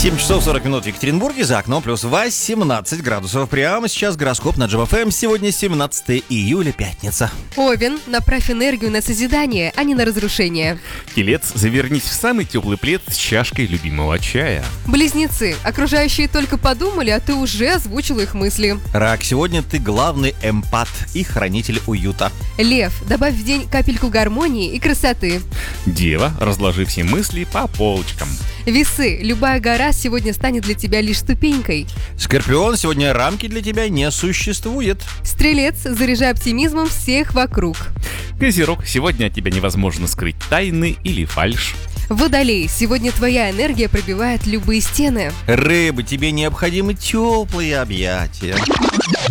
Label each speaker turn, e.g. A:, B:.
A: 7 часов 40 минут в Екатеринбурге, за окном плюс 18 градусов. Прямо сейчас гороскоп на Джем ФМ. Сегодня 17 июля, пятница.
B: Овен, направь энергию на созидание, а не на разрушение.
C: Телец, завернись в самый теплый плед с чашкой любимого чая.
B: Близнецы, окружающие только подумали, а ты уже озвучил их мысли.
A: Рак, сегодня ты главный эмпат и хранитель уюта.
B: Лев, добавь в день капельку гармонии и красоты.
C: Дева, разложи все мысли по полочкам.
B: Весы, любая гора сегодня станет для тебя лишь ступенькой.
A: Скорпион, сегодня рамки для тебя не существует.
B: Стрелец, заряжай оптимизмом всех вокруг.
C: Козерог, сегодня от тебя невозможно скрыть тайны или фальшь.
B: Водолей, сегодня твоя энергия пробивает любые стены.
A: Рыбы, тебе необходимы теплые объятия.